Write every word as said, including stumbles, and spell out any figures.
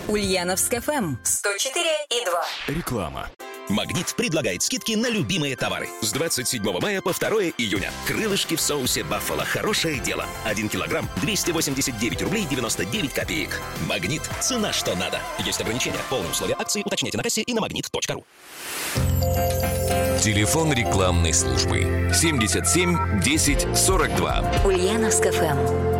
Ульяновск эф эм сто четыре и два. Реклама. «Магнит» предлагает скидки на любимые товары. С двадцать седьмого мая по второе июня. Крылышки в соусе «Баффало». Хорошее дело. Один килограмм двести восемьдесят девять рублей девяносто девять копеек. «Магнит». Цена что надо. Есть ограничения. Полные условия акции уточняйте на кассе и на магнит точка ру. Телефон рекламной службы семьдесят семь десять сорок два. Ульяновск эф эм.